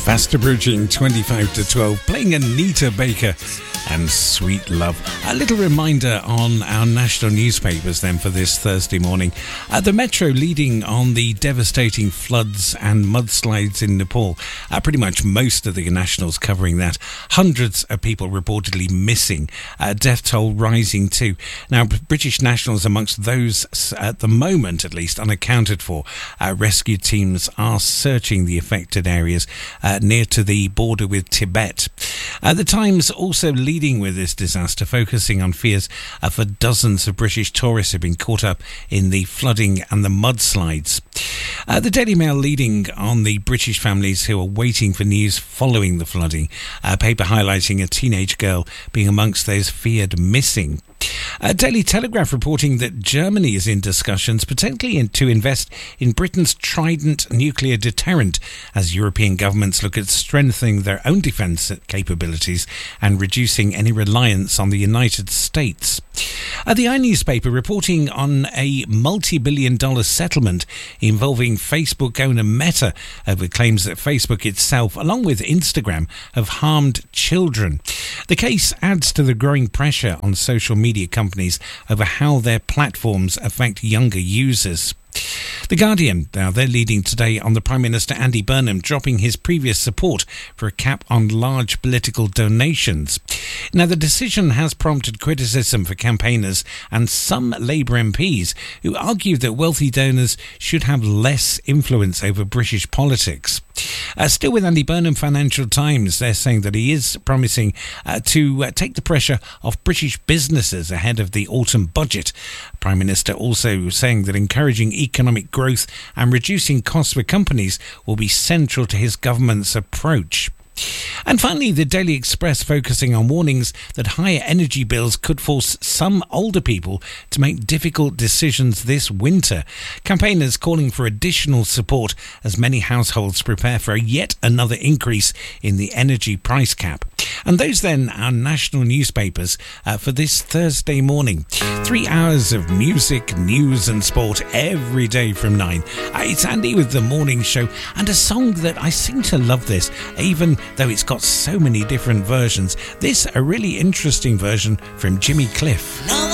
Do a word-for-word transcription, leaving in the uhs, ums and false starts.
Fast approaching twenty-five to twelve, playing Anita Baker and Sweet Love. A little reminder on our national newspapers then for this Thursday morning. Uh, the Metro leading on the devastating floods and mudslides in Nepal. Uh, pretty much most of the nationals covering that. Hundreds of people reportedly missing. Uh, death toll rising too. Now, British nationals amongst those at the moment, at least, unaccounted for. Uh, rescue teams are searching the affected areas uh, near to the border with Tibet. Uh, the Times also leading with this disaster, focusing on fears uh, for dozens of British tourists have been caught up in the flooding and the mudslides. Uh, the Daily Mail leading on the British families who are waiting for news following the flooding. A paper highlighting a teenage girl being amongst those feared missing. Uh, Daily Telegraph reporting that Germany is in discussions potentially in, to invest in Britain's Trident nuclear deterrent as European governments look at strengthening their own defence capabilities and reducing any reliance on the United States. Uh, the iNewspaper reporting on a multi-billion dollar settlement involving Facebook owner Meta over claims that Facebook itself, along with Instagram, have harmed children. The case adds to the growing pressure on social media companies over how their platforms affect younger users. The Guardian, now they're leading today on the Prime Minister Andy Burnham dropping his previous support for a cap on large political donations. Now, the decision has prompted criticism for campaigners and some Labour M Ps who argue that wealthy donors should have less influence over British politics. Uh, still with Andy Burnham, Financial Times, they're saying that he is promising uh, to uh, take the pressure off British businesses ahead of the autumn budget. Prime Minister also saying that encouraging economic growth and reducing costs for companies will be central to his government's approach. And finally, the Daily Express focusing on warnings that higher energy bills could force some older people to make difficult decisions this winter. Campaigners calling for additional support as many households prepare for yet another increase in the energy price cap. And those then are national newspapers uh, for this Thursday morning. Three hours of music, news and sport every day from nine. Uh, it's Andy with The Morning Show, and a song that I seem to love this, even though it's got so many different versions. This, a really interesting version from Jimmy Cliff. No.